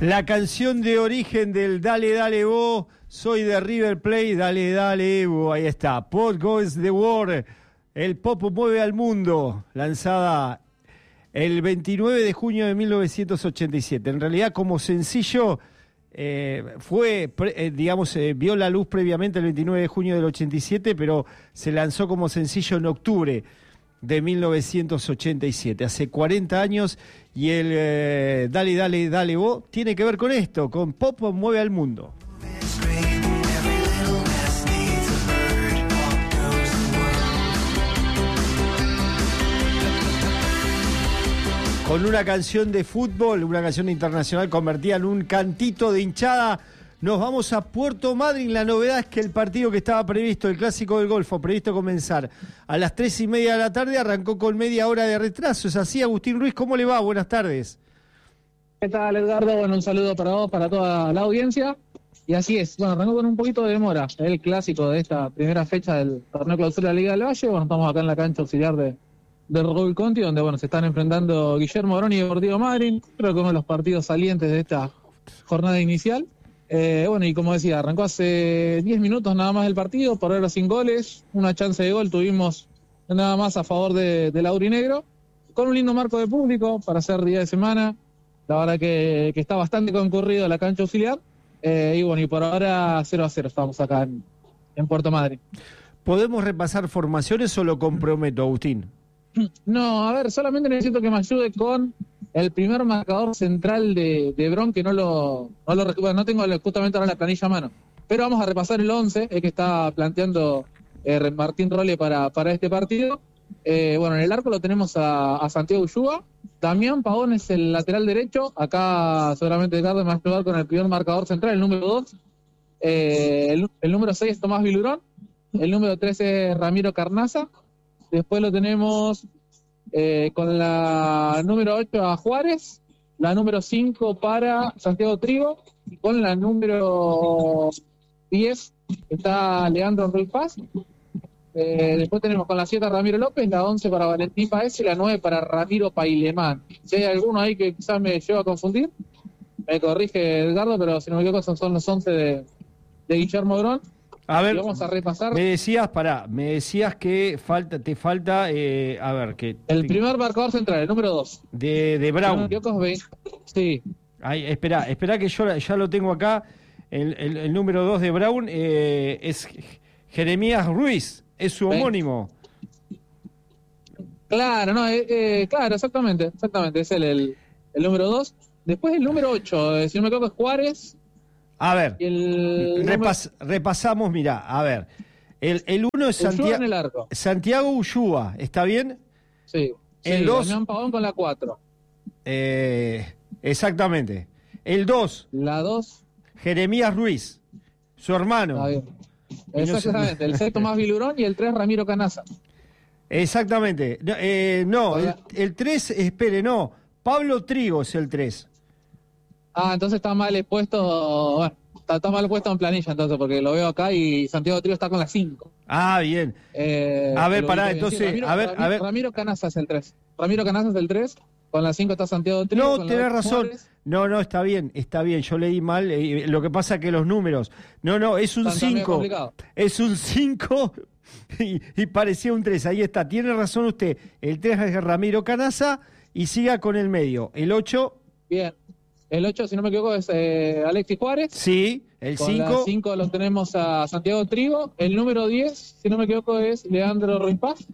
La canción de origen del Dale Dale Bo, soy de River Plate, dale dale Evo, ahí está. Pop Goes the World, el pop mueve al mundo, lanzada el 29 de junio de 1987. En realidad como sencillo vio la luz previamente el 29 de junio del 87, pero se lanzó como sencillo en octubre de 1987, hace 40 años, y el Dale Dale Dale Bo tiene que ver con esto, con Pop mueve al mundo. Con una canción de fútbol, una canción internacional convertida en un cantito de hinchada, nos vamos a Puerto Madryn. La novedad es que el partido que estaba previsto, el Clásico del Golfo, previsto comenzar a las 3:30 de la tarde, arrancó con media hora de retraso. ¿Es así, Agustín Ruiz? ¿Cómo le va? Buenas tardes. ¿Qué tal, Edgardo? Bueno, un saludo para vos, para toda la audiencia. Y así es, bueno, arrancó con un poquito de demora el Clásico de esta primera fecha del torneo clausura de la Liga del Valle. Bueno, estamos acá en la cancha auxiliar de Raúl Conti, donde bueno se están enfrentando Guillermo Brown y Deportivo Madryn. Creo que uno de los partidos salientes de esta jornada inicial. Bueno, y como decía, arrancó hace 10 minutos nada más el partido, por ahora sin goles, una chance de gol tuvimos nada más a favor del aurinegro, con un lindo marco de público para ser día de semana. La verdad que está bastante concurrido la cancha auxiliar, y bueno, y por ahora 0-0 estamos acá en Puerto Madryn. ¿Podemos repasar formaciones o lo comprometo, Agustín? No, a ver, solamente necesito que me ayude con el primer marcador central de Bron, que no tengo justamente ahora la planilla a mano. Pero vamos a repasar el 11 que está planteando Martín Rolle para este partido. Bueno, en el arco lo tenemos a Santiago Ushua. Damián Pavón es el lateral derecho. Acá seguramente Edgardo me va a ayudar con el primer marcador central, el número 2. El número 6 es Tomás Vilurón. El número 3 es Ramiro Carnaza. Después lo tenemos con la número 8 a Juárez, la número 5 para Santiago Trigo, y con la número 10 está Leandro Ruiz Paz. Después tenemos con la 7 a Ramiro López, la 11 para Valentín Paez y la 9 para Ramiro Pailemán. Si hay alguno ahí que quizás me lleva a confundir, me corrige Edgardo, pero si no me equivoco son los 11 de Guillermo Bron. A ver, vamos a repasar. Me decías que te falta, el primer marcador central, el número 2. De Brown. Sí. Ay, espera que yo ya lo tengo acá. El número 2 de Brown es Jeremías Ruiz, es su homónimo. Claro, claro, exactamente, es el número 2. Después el número 8, si no me equivoco, es Juárez. A ver, repasamos, mirá, a ver. El 1 es Santiago Ushua, ¿está bien? Sí. El 2. Damián Pavón con la 4. Exactamente. El 2. La 2. Jeremías Ruiz, su hermano. Está bien. Exactamente. El 6 Tomás Vilurón y el 3 Ramiro Canaza. Exactamente. El 3, Pablo Trigo es el 3. Entonces está mal puesto, bueno, está mal puesto en planilla entonces, porque lo veo acá y Santiago Trigo está con la 5. Bien. A ver, pará, entonces, Ramiro Canaza es el 3. Ramiro Canaza es el 3, con la 5 está Santiago Trigo. No, tenés razón. No, está bien, yo leí mal, lo que pasa que los números, es un 5. Es un 5 y parecía un 3, ahí está, tiene razón usted. El 3 es Ramiro Canaza y siga con el medio. El 8... Bien. El 8, si no me equivoco, es Alexis Juárez. Sí, el 5. Con el 5 lo tenemos a Santiago Trigo. El número 10, si no me equivoco, es Leandro Ruiz Paz.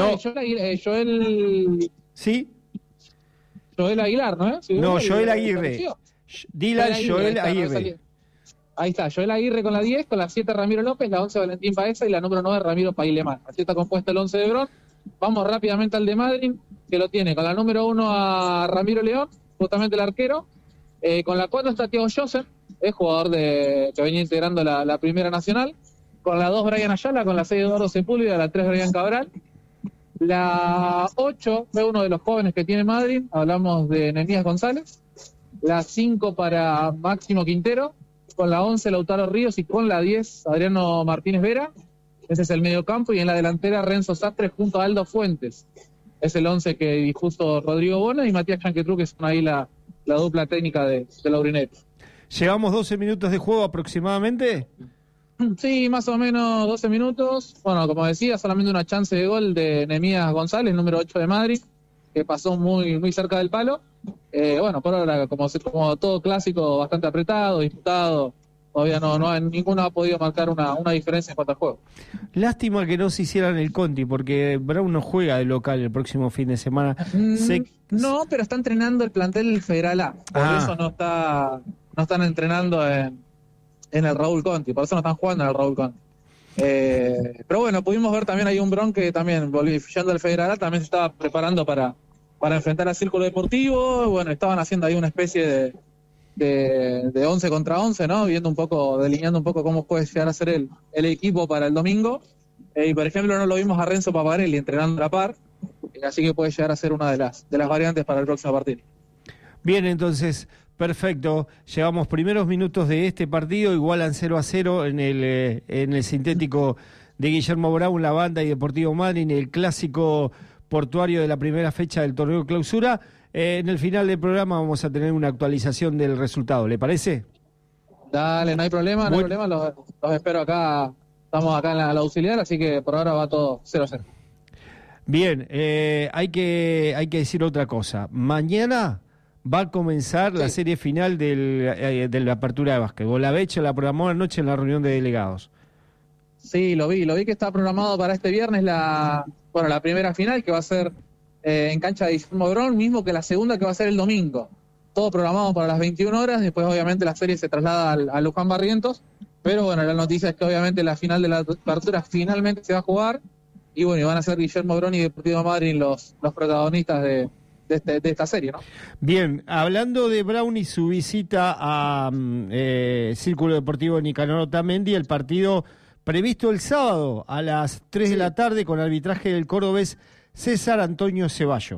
Joel... ¿Sí? Joel Aguilar, ¿no? ¿Sí? Joel Aguirre. Dylan Joel Aguirre. Ahí está, Joel Aguirre con la 10, con la 7 Ramiro López, la 11 Valentín Paeza y la número 9 Ramiro Pailemán. Así está compuesto el 11 de Bron. Vamos rápidamente al de Madryn, que lo tiene con la número 1 a Ramiro León, justamente el arquero. Con la 4 está Thiago Joseph, es jugador que venía integrando la Primera Nacional. Con la 2 Brian Ayala, con la 6 Eduardo Sepúlveda, la 3 Brian Cabral. La 8 fue uno de los jóvenes que tiene Madryn, hablamos de Nehemías González. La 5 para Máximo Quintero, con la 11 Lautaro Ríos y con la 10 Adriano Martínez Vera. Ese es el mediocampo, y en la delantera Renzo Sastre junto a Aldo Fuentes. Es el 11 que dispuso Rodrigo Bona y Matías Chanquetrú, que son ahí la la dupla técnica de Laurinegro. ¿Llevamos 12 minutos de juego aproximadamente? Sí, más o menos 12 minutos. Bueno, como decía, solamente una chance de gol de Nehemías González, número 8 de Madrid, que pasó muy, muy cerca del palo. Bueno, por ahora, como todo clásico, bastante apretado, disputado. Todavía ninguno ha podido marcar una diferencia en cuanto al juego. Lástima que no se hicieran el Conti, porque Brown no juega de local el próximo fin de semana. No, pero está entrenando el plantel Federal A. Por eso no están entrenando en el Raúl Conti, por eso no están jugando en el Raúl Conti. Pero bueno, pudimos ver también ahí un Bron que también, yendo al Federal A, también se estaba preparando para enfrentar al Círculo Deportivo. Bueno, estaban haciendo ahí una especie de 11 contra 11, ¿no? Delineando un poco cómo puede llegar a ser el equipo para el domingo. Y por ejemplo, no lo vimos a Renzo Paparelli entrenando a la par, así que puede llegar a ser una de las variantes para el próximo partido. Bien, entonces, perfecto. Llevamos primeros minutos de este partido, igualan 0-0 en el sintético de Guillermo Brown, la banda y Deportivo Madryn, el clásico portuario de la primera fecha del torneo clausura. En el final del programa vamos a tener una actualización del resultado, ¿le parece? Dale, no hay problema, los espero acá. Estamos acá en la auxiliar, así que por ahora va todo 0-0. Bien, hay que decir otra cosa. Mañana va a comenzar la serie final de la apertura de básquetbol. La Beche la programó anoche en la reunión de delegados. Sí, lo vi que está programado para este viernes la primera final, que va a ser en cancha de Guillermo Brown, mismo que la segunda, que va a ser el domingo. Todo programado para las 21 horas, después obviamente la serie se traslada a Luján Barrientos, pero bueno, la noticia es que obviamente la final de la apertura finalmente se va a jugar, y bueno, y van a ser Guillermo Brown y Deportivo Madryn los protagonistas de esta serie, ¿no? Bien, hablando de Brown y su visita a Círculo Deportivo Nicanor Otamendi, el partido previsto el sábado a las 3 de la tarde con arbitraje del cordobés César Antonio Ceballo.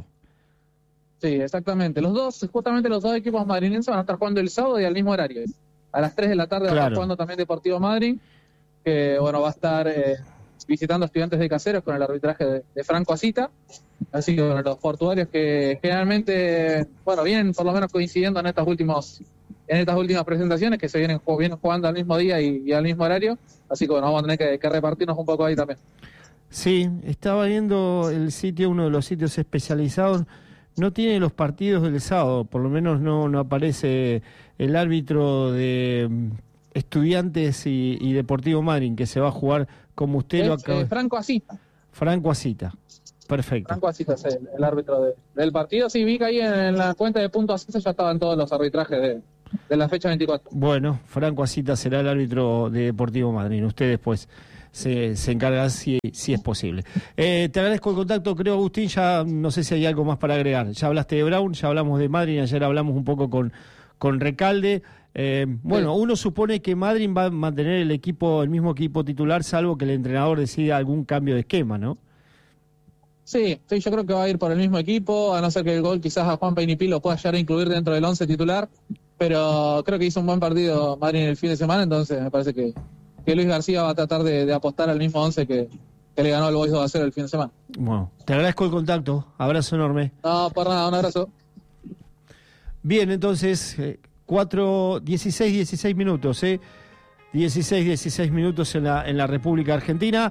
Sí, exactamente. Justamente los dos equipos madrinenses van a estar jugando el sábado y al mismo horario. A las 3 de la tarde va a estar jugando también Deportivo Madryn, que bueno, va a estar visitando a Estudiantes de Caseros con el arbitraje de Franco Asita. Así que bueno, los portuarios que generalmente, bueno, vienen por lo menos coincidiendo en estas últimas presentaciones, que se vienen jugando al mismo día y al mismo horario. Así que bueno, vamos a tener que repartirnos un poco ahí también. Sí, estaba viendo el sitio, uno de los sitios especializados, no tiene los partidos del sábado, por lo menos no aparece el árbitro de Estudiantes y Deportivo Madryn, que se va a jugar como usted lo acaba. Franco Asita. Franco Asita, perfecto. Franco Asita es el árbitro del partido. Sí, vi que ahí en la cuenta de Punto Ascenso ya estaban todos los arbitrajes de la fecha 24. Bueno, Franco Asita será el árbitro de Deportivo Madryn. Usted después se encarga si es posible. Te agradezco el contacto, creo, Agustín. Ya no sé si hay algo más para agregar. Ya hablaste de Brown, ya hablamos de Madryn, ayer hablamos un poco con Recalde. Bueno, uno supone que Madryn va a mantener el mismo equipo titular, salvo que el entrenador decida algún cambio de esquema, ¿no? Sí, yo creo que va a ir por el mismo equipo, a no ser que el gol quizás a Juan Peñipil lo pueda llegar a incluir dentro del 11 titular, pero creo que hizo un buen partido Madryn el fin de semana, entonces me parece que Luis García va a tratar de apostar al mismo 11 que le ganó al Boys 2-0 el fin de semana. Bueno, te agradezco el contacto, abrazo enorme. No, por nada, un abrazo. Bien, entonces, 16 minutos, 16 minutos en la República Argentina.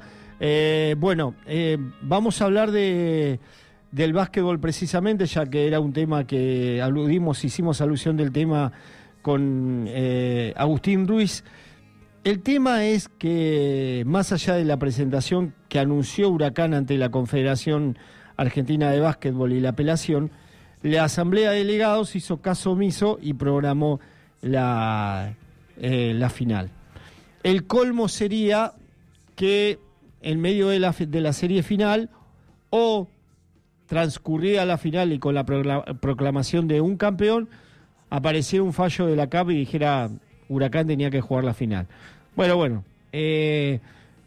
Vamos a hablar del básquetbol precisamente, ya que era un tema que hicimos alusión del tema con Agustín Ruiz. El tema es que, más allá de la presentación que anunció Huracán ante la Confederación Argentina de Básquetbol y la apelación, la Asamblea de Delegados hizo caso omiso y programó la final. El colmo sería que en medio de la serie final, o transcurrida la final y con la proclamación de un campeón, apareciera un fallo de la CAP y dijera Huracán tenía que jugar la final. Bueno, el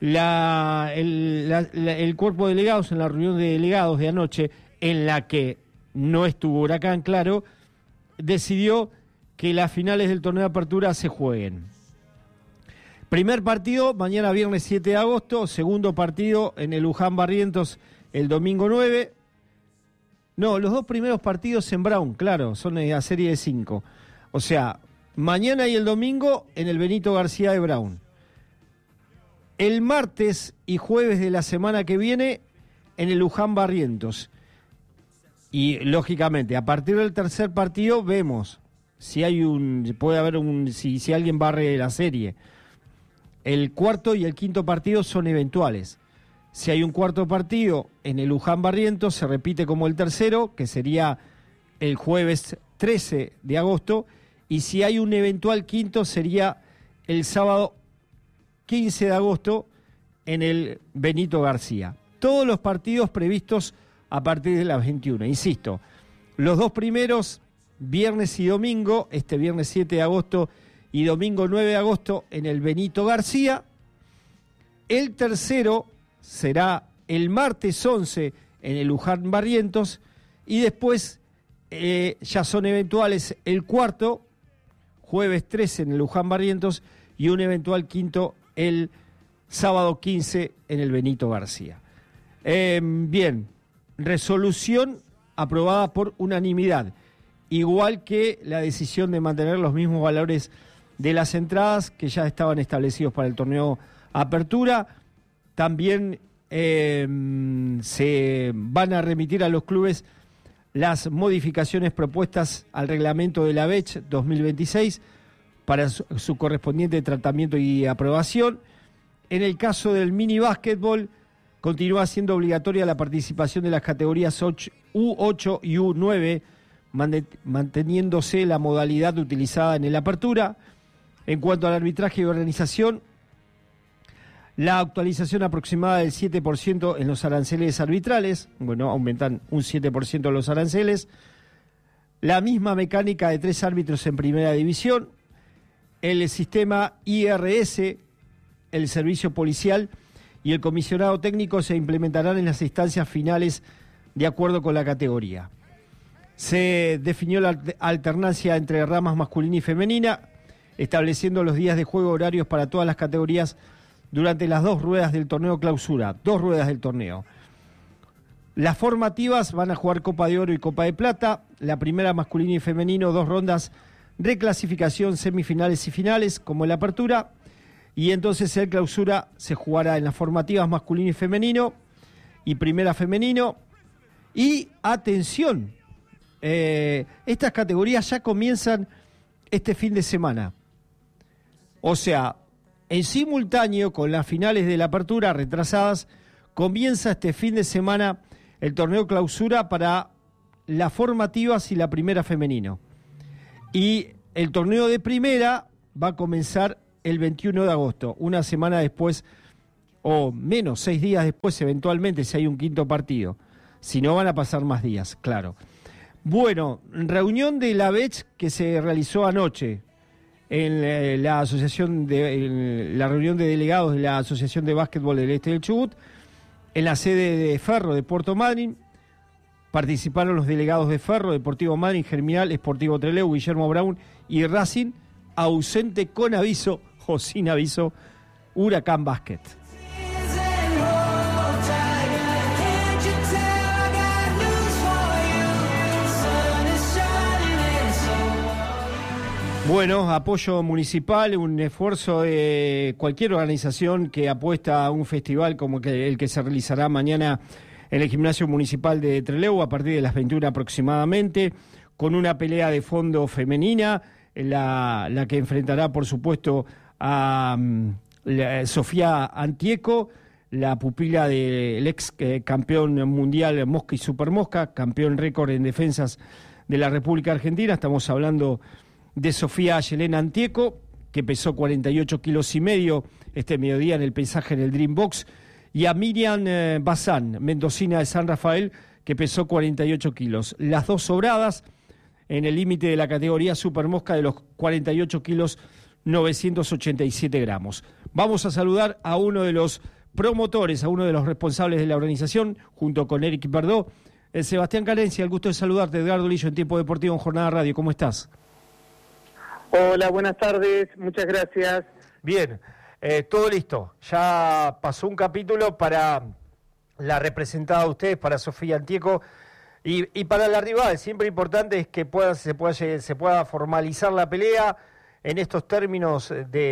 cuerpo de delegados, en la reunión de delegados de anoche, en la que no estuvo Huracán, claro, decidió que las finales del torneo de apertura se jueguen. Primer partido, mañana viernes 7 de agosto, segundo partido en el Luján Barrientos el domingo 9, No, los 2 primeros partidos en Brown, claro, son a serie de 5. O sea, mañana y el domingo en el Benito García de Brown. El martes y jueves de la semana que viene en el Luján Barrientos. Y lógicamente, a partir del tercer partido vemos si hay si alguien barre la serie. El cuarto y el quinto partido son eventuales. Si hay un cuarto partido en el Luján Barrientos, se repite como el tercero, que sería el jueves 13 de agosto, y si hay un eventual quinto, sería el sábado 15 de agosto en el Benito García. Todos los partidos previstos a partir de las 21. Insisto, los 2 primeros, viernes y domingo, este viernes 7 de agosto y domingo 9 de agosto en el Benito García. El tercero será el martes 11 en el Luján Barrientos y después ya son eventuales el cuarto, jueves 13 en el Luján Barrientos y un eventual quinto el sábado 15 en el Benito García. Bien, resolución aprobada por unanimidad, igual que la decisión de mantener los mismos valores de las entradas que ya estaban establecidos para el torneo Apertura. También se van a remitir a los clubes las modificaciones propuestas al reglamento de la ABECH 2026 para su correspondiente tratamiento y aprobación. En el caso del mini básquetbol, continúa siendo obligatoria la participación de las categorías U8 y U9, manteniéndose la modalidad utilizada en el Apertura. En cuanto al arbitraje y organización, la actualización aproximada del 7% en los aranceles arbitrales, bueno, aumentan un 7% los aranceles, la misma mecánica de 3 árbitros en primera división, el sistema IRS, el servicio policial y el comisionado técnico se implementarán en las instancias finales de acuerdo con la categoría. Se definió la alternancia entre ramas masculina y femenina, estableciendo los días de juego horarios para todas las categorías durante las 2 ruedas del torneo clausura, 2 ruedas del torneo. Las formativas van a jugar Copa de Oro y Copa de Plata, la primera masculino y femenino, 2 rondas, reclasificación, semifinales y finales, como en la Apertura, y entonces el clausura se jugará en las formativas masculino y femenino, y primera femenino, y atención, estas categorías ya comienzan este fin de semana. O sea, en simultáneo con las finales de la Apertura retrasadas, comienza este fin de semana el torneo clausura para las formativas y la primera femenino. Y el torneo de primera va a comenzar el 21 de agosto, una semana después, o menos, 6 días después, eventualmente, si hay un quinto partido. Si no, van a pasar más días, claro. Bueno, reunión de la ABECH que se realizó anoche en la reunión de delegados de la Asociación de Básquetbol del Este del Chubut, en la sede de Ferro de Puerto Madryn. Participaron los delegados de Ferro, Deportivo Madryn, Germinal, Sportivo Trelew, Guillermo Brown y Racing, ausente con aviso o sin aviso, Huracán Básquet. Bueno, apoyo municipal, un esfuerzo de cualquier organización que apuesta a un festival como el que se realizará mañana en el Gimnasio Municipal de Trelew a partir de las 21 aproximadamente, con una pelea de fondo femenina, la que enfrentará, por supuesto, a Sofía Antieco, la pupila del ex campeón mundial Mosca y Supermosca, campeón récord en defensas de la República Argentina. Estamos hablando de Sofía Yelena Antieco, que pesó 48 kilos y medio este mediodía en el pesaje en el Dream Box, y a Miriam Bazán, mendocina de San Rafael, que pesó 48 kilos. Las dos sobradas en el límite de la categoría Supermosca de los 48 kilos 987 gramos. Vamos a saludar a uno de los promotores, a uno de los responsables de la organización, junto con Eric Verdó, Sebastián Carencia. El gusto de saludarte, Edgardo Lillo, en Tiempo Deportivo en Jornada Radio. ¿Cómo estás? Hola, buenas tardes, muchas gracias. Bien, todo listo. Ya pasó un capítulo para la representada de ustedes, para Sofía Antieco, Y para la rival, siempre importante es que se pueda formalizar la pelea en estos términos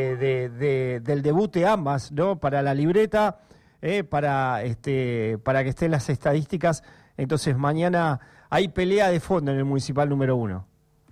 del debut de ambas, ¿no? Para la libreta, para que estén las estadísticas. Entonces mañana hay pelea de fondo en el Municipal número 1.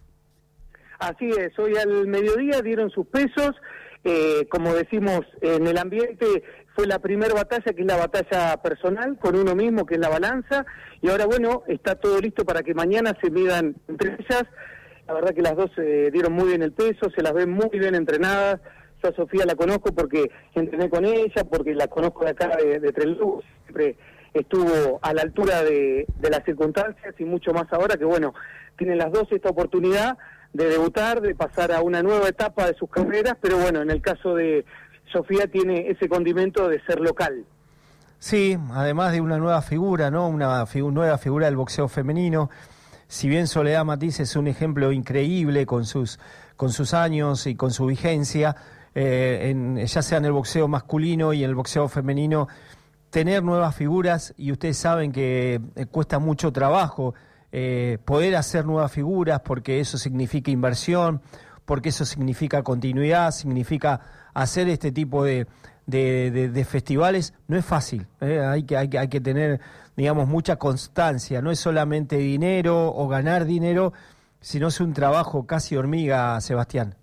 Así es, hoy al mediodía dieron sus pesos, como decimos en el ambiente, fue la primera batalla, que es la batalla personal, con uno mismo, que es la balanza, y ahora bueno, está todo listo para que mañana se midan entre ellas. La verdad que las dos dieron muy bien el peso, se las ven muy bien entrenadas. Yo a Sofía la conozco porque entrené con ella, porque la conozco de acá de Trelew, siempre estuvo a la altura de las circunstancias y mucho más ahora que bueno, tienen las dos esta oportunidad de debutar, de pasar a una nueva etapa de sus carreras, pero bueno, en el caso de Sofía tiene ese condimento de ser local. Sí, además de una nueva figura, ¿no? Una nueva figura del boxeo femenino. Si bien Soledad Matiz es un ejemplo increíble con sus años y con su vigencia, ya sea en el boxeo masculino y en el boxeo femenino, tener nuevas figuras, y ustedes saben que cuesta mucho trabajo poder hacer nuevas figuras, porque eso significa inversión, porque eso significa continuidad, significa hacer este tipo de festivales. No es fácil, hay que tener, digamos, mucha constancia. No es solamente dinero o ganar dinero, sino es un trabajo casi hormiga, Sebastián.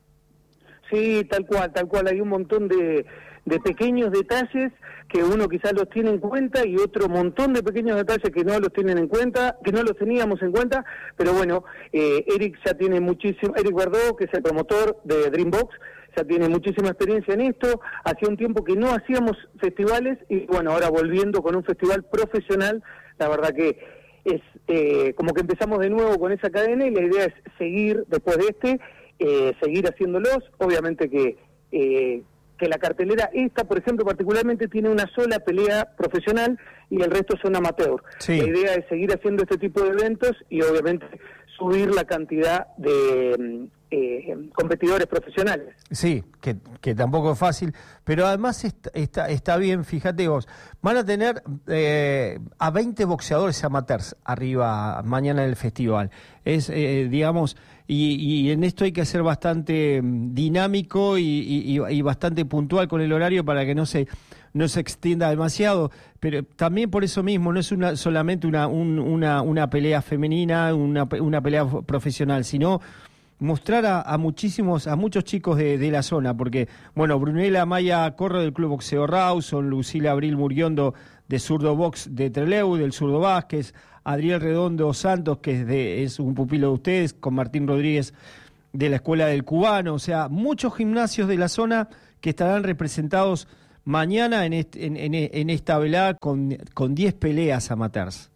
Sí, tal cual, hay un montón de pequeños detalles que uno quizás los tiene en cuenta y otro montón de pequeños detalles que no los tienen en cuenta, que no los teníamos en cuenta, pero bueno, Eric ya tiene muchísimo, Eric Verdó, que es el promotor de Dreambox, ya tiene muchísima experiencia en esto. Hacía un tiempo que no hacíamos festivales y bueno, ahora volviendo con un festival profesional, la verdad que es como que empezamos de nuevo con esa cadena y la idea es seguir después de seguir haciéndolos. Obviamente que la cartelera esta, por ejemplo, particularmente tiene una sola pelea profesional y el resto son amateur. Sí. La idea es seguir haciendo este tipo de eventos y obviamente subir la cantidad de competidores profesionales. Sí, que tampoco es fácil, pero además está bien, fíjate vos, van a tener a 20 boxeadores amateurs arriba mañana en el festival. Es, digamos, y en esto hay que ser bastante dinámico y bastante puntual con el horario para que no se extienda demasiado, pero también por eso mismo no es solamente una pelea femenina, una pelea profesional, sino mostrar a muchos chicos de la zona, porque, bueno, Brunella Maya Corro del Club Boxeo Rawson, Lucila Abril Muriondo de Zurdo Box de Trelew, del Zurdo Vázquez, Adriel Redondo Santos, que es un pupilo de ustedes, con Martín Rodríguez de la Escuela del Cubano, o sea, muchos gimnasios de la zona que estarán representados mañana en esta velada con 10 peleas amateurs.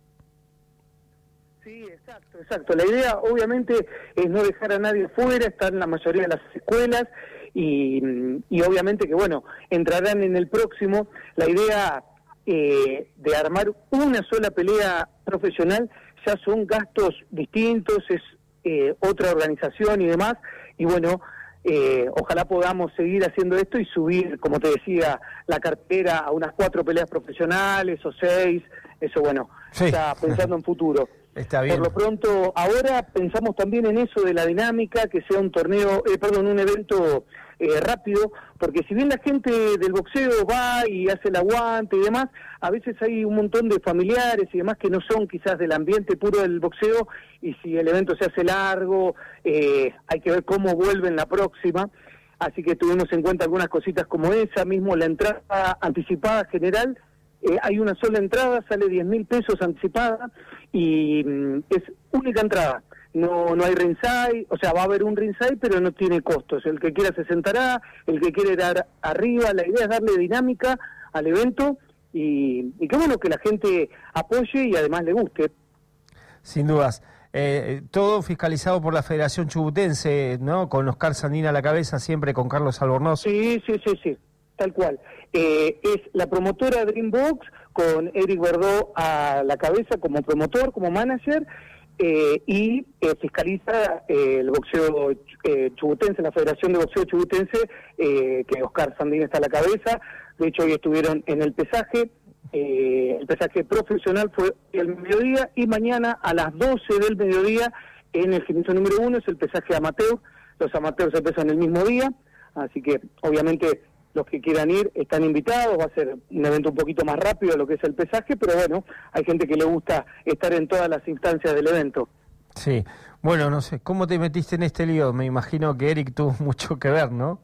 Sí, exacto. La idea obviamente es no dejar a nadie fuera, están en la mayoría de las escuelas y obviamente que bueno, entrarán en el próximo. La idea de armar una sola pelea profesional ya son gastos distintos, es otra organización y demás, y bueno, ojalá podamos seguir haciendo esto y subir, como te decía, la cartera a unas 4 peleas profesionales o 6, eso bueno, sí. Está pensando en futuro. Está bien. Por lo pronto, ahora pensamos también en eso de la dinámica, que sea un un evento rápido, porque si bien la gente del boxeo va y hace el aguante y demás, a veces hay un montón de familiares y demás que no son quizás del ambiente puro del boxeo, y si el evento se hace largo, hay que ver cómo vuelven la próxima. Así que tuvimos en cuenta algunas cositas como esa, mismo la entrada anticipada general. Hay una sola entrada, sale 10.000 pesos anticipada y es única entrada, no hay ringside, o sea, va a haber un ringside pero no tiene costos, el que quiera se sentará, el que quiere dar arriba, la idea es darle dinámica al evento y qué bueno que la gente apoye y además le guste. Sin dudas. Todo fiscalizado por la Federación Chubutense, ¿no? Con Oscar Sandina a la cabeza, siempre con Carlos Albornoz. Sí, tal cual. Es la promotora Dreambox con Eric Verdó a la cabeza como promotor, como manager, y fiscaliza el boxeo chubutense, la Federación de Boxeo Chubutense, que Oscar Sandina está a la cabeza. De hecho, hoy estuvieron en el pesaje. el pesaje profesional fue el mediodía, y mañana a las 12 del mediodía en el gimnasio número 1 es el pesaje amateur. Los amateurs se pesan el mismo día, así que obviamente los que quieran ir están invitados. Va a ser un evento un poquito más rápido de lo que es el pesaje, pero bueno, hay gente que le gusta estar en todas las instancias del evento. Sí, bueno, no sé, ¿cómo te metiste en este lío? Me imagino que Eric tuvo mucho que ver, ¿no?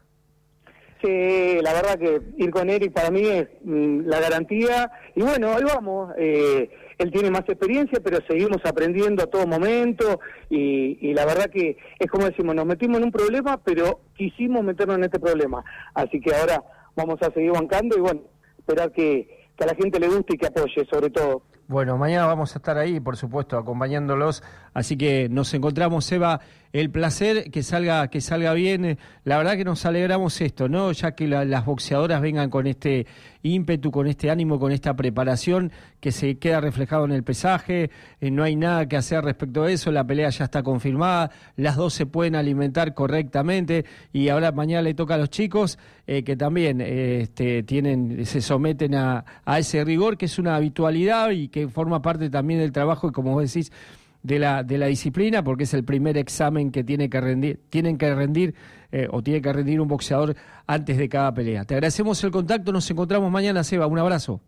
Sí, la verdad que ir con Eric para mí es la garantía, y bueno, ahí vamos. Él tiene más experiencia, pero seguimos aprendiendo a todo momento, y la verdad que es como decimos, nos metimos en un problema, pero quisimos meternos en este problema, así que ahora vamos a seguir bancando y bueno, esperar que a la gente le guste y que apoye sobre todo. Bueno, mañana vamos a estar ahí, por supuesto, acompañándolos, así que nos encontramos, Eva, el placer, que salga bien. La verdad que nos alegramos esto, ¿no? Ya que las boxeadoras vengan con este ímpetu, con este ánimo, con esta preparación que se queda reflejado en el pesaje, no hay nada que hacer respecto a eso, la pelea ya está confirmada, las dos se pueden alimentar correctamente, y ahora mañana le toca a los chicos que también se someten a ese rigor, que es una habitualidad y que forma parte también del trabajo, y como vos decís, de la disciplina, porque es el primer examen que tiene que rendir un boxeador antes de cada pelea. Te agradecemos el contacto, nos encontramos mañana, Seba, un abrazo.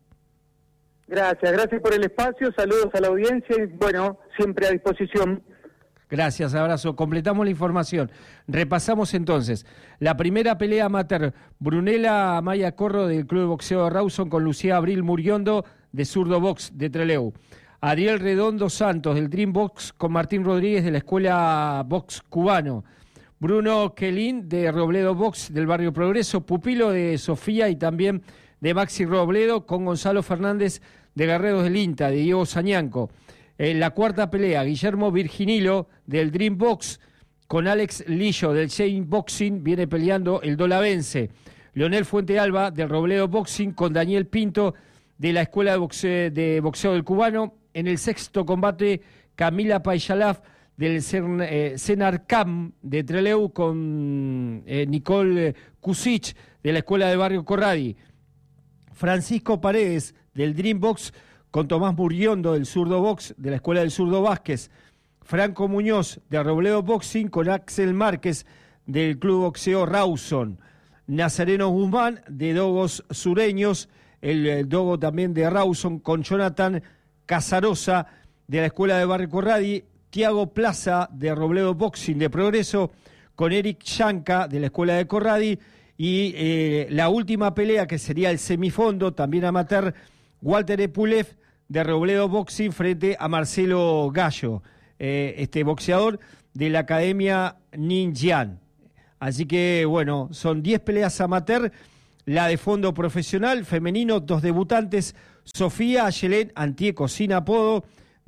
Gracias por el espacio, saludos a la audiencia y bueno, siempre a disposición. Gracias, abrazo. Completamos la información. Repasamos entonces. La primera pelea amateur, Brunella Amaya Corro del Club de Boxeo de Rawson con Lucía Abril Muriondo de Zurdo Box de Trelew. Ariel Redondo Santos del Dream Box con Martín Rodríguez de la Escuela Box Cubano. Bruno Quelín de Robledo Box del Barrio Progreso. Pupilo de Sofía y también de Maxi Robledo con Gonzalo Fernández de Guerreros del INTA, de Diego Sañanco. En la cuarta pelea, Guillermo Virginilo del Dream Box con Alex Lillo del Shane Boxing, viene peleando el Dolavense. Leonel Fuente Alba del Robledo Boxing con Daniel Pinto de la Escuela de Boxeo del Cubano. En el sexto combate, Camila Paixalaf del Senarcam de Trelew con Nicole Kusic de la Escuela de Barrio Corradi. Francisco Paredes del Dream Box con Tomás Muriondo del Zurdo Box de la Escuela del Zurdo Vázquez. Franco Muñoz de Robledo Boxing con Axel Márquez del Club Boxeo Rawson. Nazareno Guzmán de Dogos Sureños, el dogo también de Rawson con Jonathan Casarosa de la Escuela de Barrio Corradi. Tiago Plaza de Robledo Boxing de Progreso con Eric Yanca de la Escuela de Corradi. Y la última pelea, que sería el semifondo, también amateur, Walter Epulev de Robledo Boxing frente a Marcelo Gallo, este boxeador de la Academia Ninjian. Así que, bueno, son 10 peleas amateur, la de fondo profesional, femenino, 2 debutantes, Sofía Ayelén Antieco, sin apodo,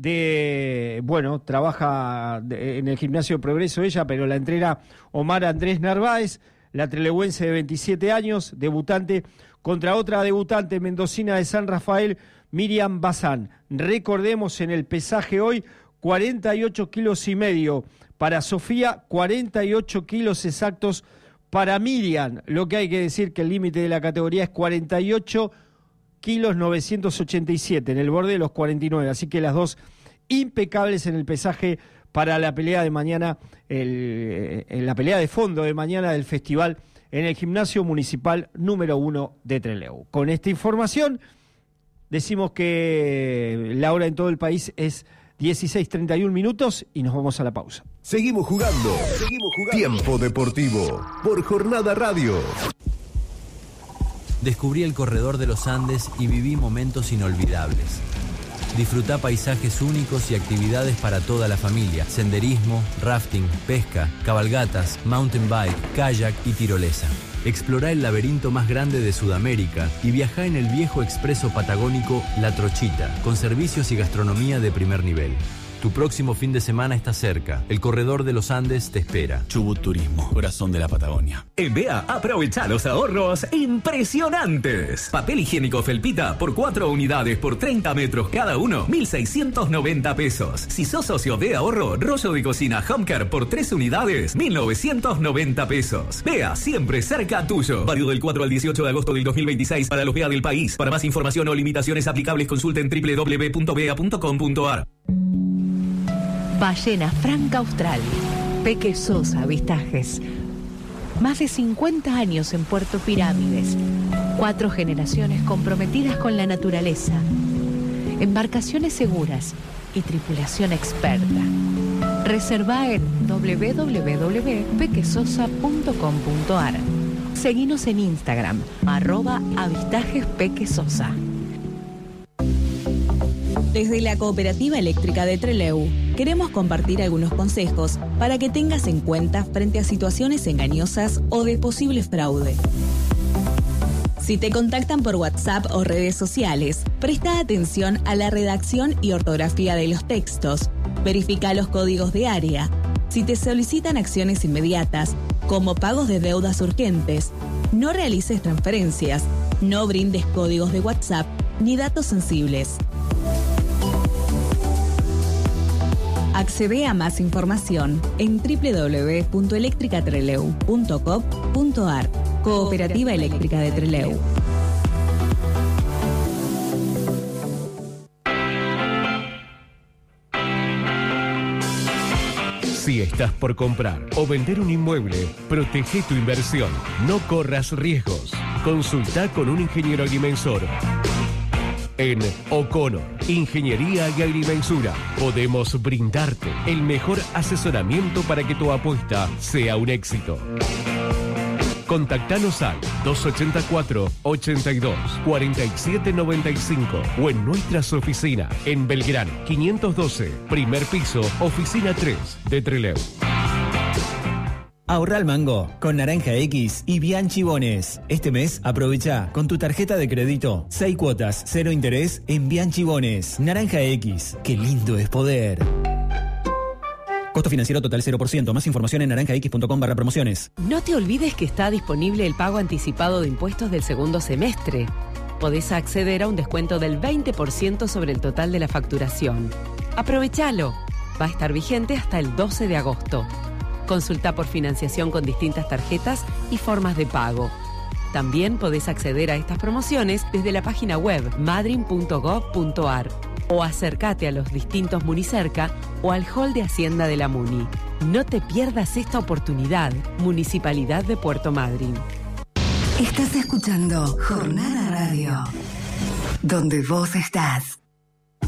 trabaja en el Gimnasio de Progreso ella, pero la entrena Omar Andrés Narváez, la trelewense de 27 años, debutante, contra otra debutante mendocina de San Rafael, Miriam Bazán. Recordemos en el pesaje hoy, 48 kilos y medio para Sofía, 48 kilos exactos para Miriam. Lo que hay que decir que el límite de la categoría es 48 kilos 987, en el borde de los 49. Así que las dos impecables en el pesaje para la pelea de mañana, en la pelea de fondo de mañana del festival en el Gimnasio Municipal número 1 de Trelew. Con esta información decimos que la hora en todo el país es 16:31 minutos y nos vamos a la pausa. Seguimos jugando. Tiempo Deportivo por Jornada Radio. Descubrí el Corredor de los Andes y viví momentos inolvidables. Disfrutá paisajes únicos y actividades para toda la familia. Senderismo, rafting, pesca, cabalgatas, mountain bike, kayak y tirolesa. Explorá el laberinto más grande de Sudamérica y viajá en el viejo expreso patagónico La Trochita, con servicios y gastronomía de primer nivel. Tu próximo fin de semana está cerca. El Corredor de los Andes te espera. Chubut Turismo, corazón de la Patagonia. En BEA, aprovecha los ahorros impresionantes. Papel higiénico Felpita por 4 unidades por 30 metros cada uno, 1.690 pesos. Si sos socio de ahorro, rollo de cocina Homecare por 3 unidades, 1.990 pesos. BEA, siempre cerca tuyo. Válido del 4 al 18 de agosto del 2026 para los BEA del país. Para más información o limitaciones aplicables, consulten www.bea.com.ar. Ballena Franca Austral. Peque Sosa Avistajes. Más de 50 años en Puerto Pirámides. 4 generaciones comprometidas con la naturaleza. Embarcaciones seguras y tripulación experta. Reserva en www.pequesosa.com.ar. Seguinos en Instagram, @avistajespquesosa. Desde la Cooperativa Eléctrica de Trelew, queremos compartir algunos consejos para que tengas en cuenta frente a situaciones engañosas o de posible fraude. Si te contactan por WhatsApp o redes sociales, presta atención a la redacción y ortografía de los textos, verifica los códigos de área. Si te solicitan acciones inmediatas, como pagos de deudas urgentes, no realices transferencias, no brindes códigos de WhatsApp ni datos sensibles. Accede a más información en www.electricatreleu.com.ar. Cooperativa Eléctrica de Trelew. Si estás por comprar o vender un inmueble, protege tu inversión. No corras riesgos. Consulta con un ingeniero agrimensor. En O'Connor, Ingeniería y Agrimensura, podemos brindarte el mejor asesoramiento para que tu apuesta sea un éxito. Contactanos al 284-82-4795 o en nuestras oficinas en Belgrano, 512, primer piso, oficina 3 de Trelew. Ahorra al mango con Naranja X y Bianchi Bones. Este mes aprovecha con tu tarjeta de crédito 6 cuotas, 0 interés en Bianchi Bones. Naranja X, qué lindo es poder. Costo financiero total 0%. Más información en naranjax.com/promociones. No te olvides que está disponible el pago anticipado de impuestos del segundo semestre. Podés acceder a un descuento del 20% sobre el total de la facturación. Aprovechalo. Va a estar vigente hasta el 12 de agosto. Consulta por financiación con distintas tarjetas y formas de pago. También podés acceder a estas promociones desde la página web madrin.gov.ar o acércate a los distintos Municerca o al hall de Hacienda de la Muni. No te pierdas esta oportunidad. Municipalidad de Puerto Madryn. Estás escuchando Jornada Radio, donde vos estás.